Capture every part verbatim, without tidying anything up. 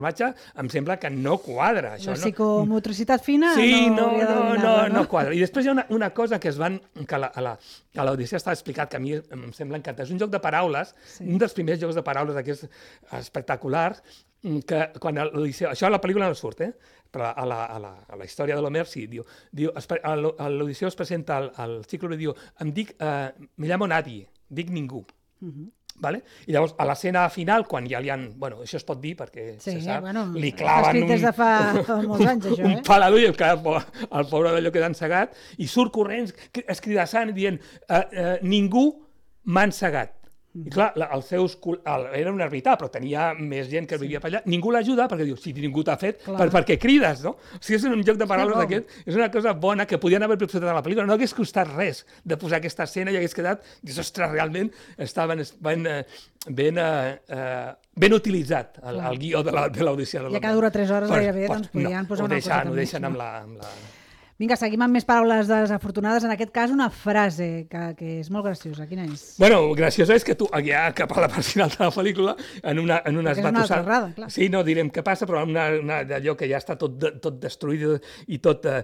em sembla que no quadra. Això, la psicomotricitat fina sí, no, no, no, no, no, no quadra. I després hi ha una, una cosa que es van, que la, a la, a l'Odissea està explicat, que a mi em sembla encantat. És un joc de paraules, sí. un dels primers jocs de paraules d'aquests espectaculars, que quan l'Odissea... Això a la pel·lícula no surt, eh? Però a la, a la, a la història de l'Homer sí. Diu, diu, a l'Odissea es presenta al, al Cíclope i diu, em dic, uh, me llamo Nadie, dic ningú. Uh-huh. Vale? I llavors, a l'escena final, quan ja li han... Bueno, això es pot dir perquè sí, se sap, bueno, li claven un, des de fa, fa molts anys, això, un eh? pal a l'ull, el, el pobre d'allò queda encegat, i surt corrents, escridassant, dient uh, uh, ningú m'ha encegat. I clar, la, els seus... El, era un ermità, però tenia més gent que vivia sí. per allà. Ningú l'ajuda perquè diu, si ningú t'ha fet, per, per què crides, no? O sigui, és un joc de paraules d'aquest, és una cosa bona que podien haver posat a la pel·lícula. No hagués costat res de posar aquesta escena i hagués quedat... Dius, ostres, realment estaven ben, ben, eh, ben utilitzat el, el guió de l'Odissea de l'Homer. Ja que dura tres hores gairebé, doncs podien no, posar una deixen, coseta més. Ho deixen no? amb la... Amb la... Vinga, seguim amb més paraules desafortunades. En aquest cas, una frase que, que és molt graciosa. Quina és? Bueno, graciosa és que tu, ja cap a la part final de la pel·lícula, en una, en una esbatussada... Una altra clar. Sí, no direm què passa, però una, una d'allò que ja està tot, tot destruït i tot... Eh,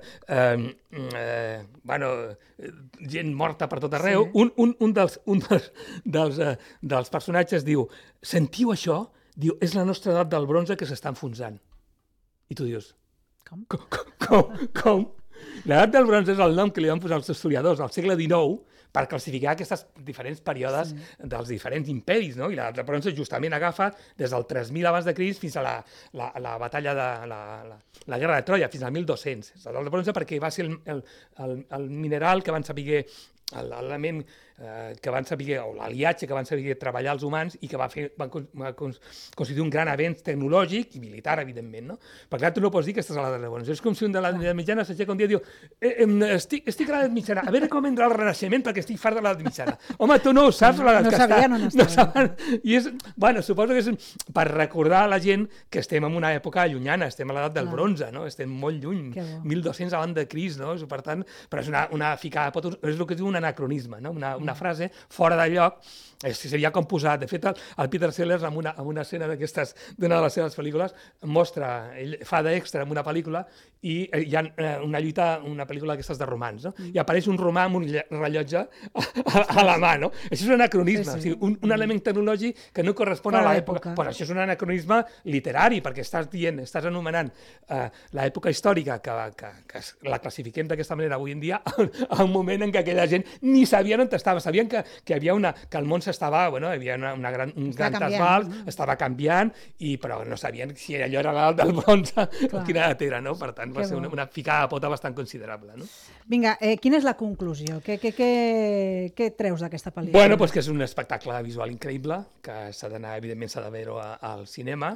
eh, bueno, gent morta per tot arreu. Sí. Un, un, un, dels, un dels, dels, eh, dels personatges diu, sentiu això? Diu, és la nostra edat del bronze que s'està enfonsant. I tu dius... Com? Com? Com? com? L'edat del bronze és el nom que li van posar els historiadors al segle dinou per classificar aquests diferents períodes sí. dels diferents imperis, no? I l'edat del bronze justament agafa des del tres mil abans de Crist fins a la, la, la batalla de la, la, la guerra de Troia, fins al mil dos-cents. L'edat del bronze perquè va ser el, el, el, el mineral que van saber, l'element eh, que van saber, o l'aliatge que van saber treballar els humans i que va fer, van, va constituir un gran avenç tecnològic i militar, evidentment, no? Perquè clar, tu no pots dir que estàs a l'edat del bronze. És com si un de l'edat mitjana s'aixeca un dia i diu eh, eh, estic, estic a l'edat mitjana, a veure com entra el Renaixement perquè estic fart de l'edat mitjana. Home, tu no ho saps, l'edat no que sabien està. On no saben. I és, bueno, suposo que és per recordar a la gent que estem en una època llunyana, estem a l'edat del clar. Bronze, no? Estem molt lluny, mil dos-cents abans de Crist, no? Per tant, però és una, una ficada, és el que es diu un anacronisme, no? Una, una frase fora de lloc, seria com posar... De fet, el, el Peter Sellers, en una, en una escena d'aquestes, d'una de les seves pel·lícules, mostra, ell fa d'extra en una pel·lícula i hi ha una lluita, una pel·lícula d'aquestes de romans, no? I apareix un romà amb un rellotge a, a, a la mà, no? Això és un anacronisme, sí, sí. O sigui, un, un element tecnològic que no correspon a l'època. Però això és un anacronisme literari, perquè estàs dient, estàs anomenant eh, l'època històrica, que, que, que la classifiquem d'aquesta manera avui en dia, a un moment en què aquella gent ni sabien on estava, sabien que, que hi havia una, que el món s'estava, bueno, hi havia una, una gran, un gran trasbals, no? Estava canviant, i, però no sabien si allò era l'edat del bronze o quina edat era, no? Per tant, va que ser una, una ficada de pota bastant considerable, no? Vinga, eh, quina és la conclusió? Què, què, què, què treus d'aquesta pel·lícula? Bueno, pues que és un espectacle visual increïble, que s'ha d'anar, evidentment s'ha de veure al cinema,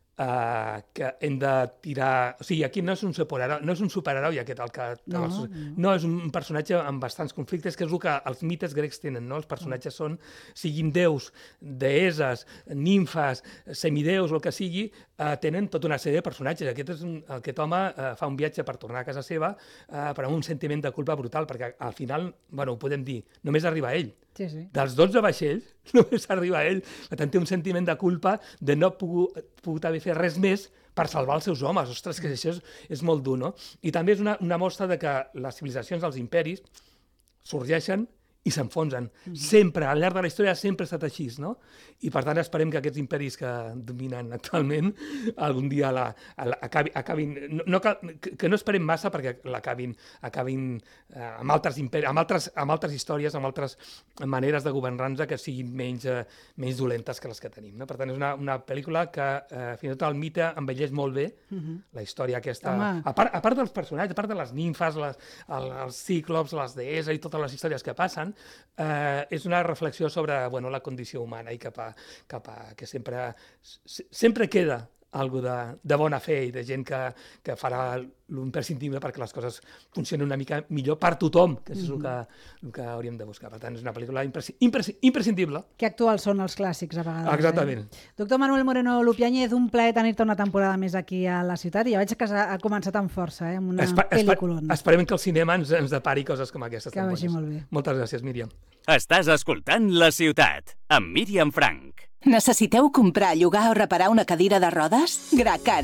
Uh, que hem de tirar... O sigui, aquí no és un superheroi, no és un superheroi aquest el que... No, els... no. no, és un personatge amb bastants conflictes, que és el que els mites grecs tenen, no? Els personatges són, siguin déus, deeses, nimfes, semideus, el que sigui, uh, tenen tota una sèrie de personatges. Aquest, és un, aquest home uh, fa un viatge per tornar a casa seva, uh, però amb un sentiment de culpa brutal, perquè al final, bueno, ho podem dir, només arriba ell. Sí, sí. Dels dotze vaixells, només arriba ell. Per tant, té un sentiment de culpa de no pogut, pogut haver fet res més per salvar els seus homes. Ostres, que això és, és molt dur, no? I també és una, una mostra de que les civilitzacions dels imperis sorgeixen i s'enfonsen. Mm-hmm. Sempre, al llarg de la història, sempre ha estat així, no? I per tant esperem que aquests imperis que dominen actualment algun dia la, la, acabin... acabin no, no cal, que no esperem massa perquè l'acabin acabin, eh, amb altres imperis, amb altres, amb altres històries, amb altres maneres de governar-nos que siguin menys, eh, menys dolentes que les que tenim, no? Per tant, és una, una pel·lícula que eh, fins i tot el mite envelleix molt bé, mm-hmm. La història aquesta... A part, a part dels personatges, a part de les nimfes, les, el, els cíclops, les deeses i totes les històries que passen, Eh, és una reflexió sobre, bueno, la condició humana i cap a, cap a que sempre, sempre queda algo de, de bona fe i de gent que, que farà l'imprescindible perquè les coses funcionin una mica millor per tothom, que és mm-hmm. el, que, el que hauríem de buscar. Per tant, és una pel·lícula impresci impresci imprescindible. Que actuals són els clàssics a vegades. Exactament. Eh? Doctor Manuel Moreno Lupiáñez, un plaer tenir-te una temporada més aquí a la ciutat i ja veig que ha començat amb força, eh? Amb una Espe pel·lículon. Espe esperem que el cinema ens, ens depari coses com aquestes. Que vagi molt bé. Moltes gràcies, Míriam. Estàs escoltant La Ciutat, amb Míriam Franch. Necessiteu comprar, llogar o reparar una cadira de rodes? Gracar